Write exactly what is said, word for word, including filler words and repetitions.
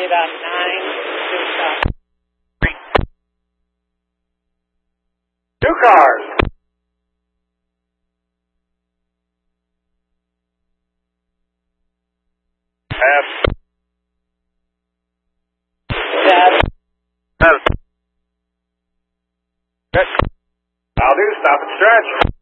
Straight on nine, two stop. Two cars. F. Seven. Seven. Good. I'll do. Stop and stretch.